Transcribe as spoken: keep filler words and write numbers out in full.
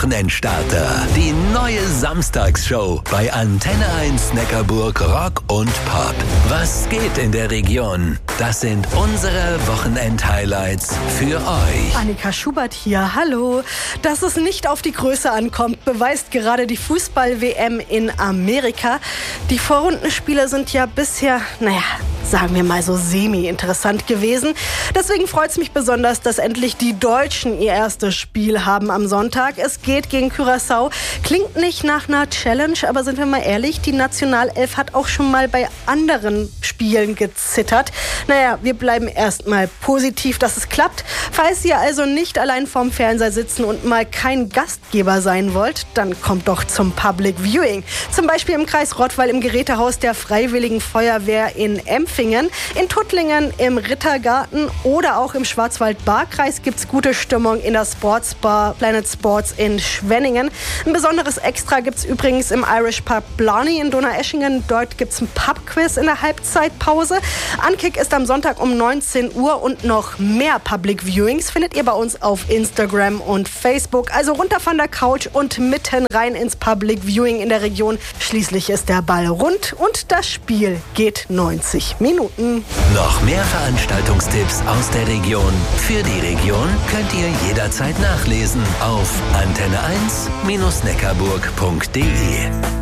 Wochenendstarter. Die neue Samstagsshow bei Antenne eins Neckarburg Rock und Pop. Was geht in der Region? Das sind unsere Wochenend-Highlights für euch. Annika Schubert hier, hallo. Dass es nicht auf die Größe ankommt, beweist gerade die Fußball-W M in Amerika. Die Vorrundenspiele sind ja bisher, naja, sagen wir mal so semi-interessant gewesen. Deswegen freut es mich besonders, dass endlich die Deutschen ihr erstes Spiel haben am Sonntag. Es geht gegen Curaçao. Klingt nicht nach einer Challenge, aber sind wir mal ehrlich, die Nationalelf hat auch schon mal bei anderen Spielen gezittert. Naja, wir bleiben erstmal positiv, dass es klappt. Falls ihr also nicht allein vorm Fernseher sitzen und mal kein Gastgeber sein wollt, dann kommt doch zum Public Viewing. Zum Beispiel im Kreis Rottweil im Gerätehaus der Freiwilligen Feuerwehr in Empfingen, in Tuttlingen im Rittergarten oder auch im Schwarzwald-Baar-Kreis gibt es gute Stimmung in der Sportsbar Planet Sports in Schwenningen. Ein besonderes Extra gibt es übrigens im Irish Pub Blarney in Donaueschingen. Dort gibt es ein Pub-Quiz in der Halbzeitpause. Ankick ist am Sonntag um neunzehn Uhr und noch mehr Public Viewings findet ihr bei uns auf Instagram und Facebook. Also runter von der Couch und mitten rein ins Public Viewing in der Region. Schließlich ist der Ball rund und das Spiel geht neunzig Minuten. Noch mehr Veranstaltungstipps aus der Region. Für die Region könnt ihr jederzeit nachlesen auf antenne eins Bindestrich neckarburg punkt de.